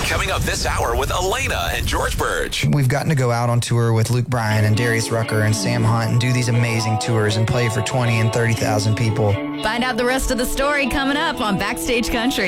Coming up this hour with Elena and George Burge. We've gotten to go out on tour with Luke Bryan and Darius Rucker and Sam Hunt and do these amazing tours and play for 20 and 30,000 people. Find out the rest of the story coming up on Backstage Country.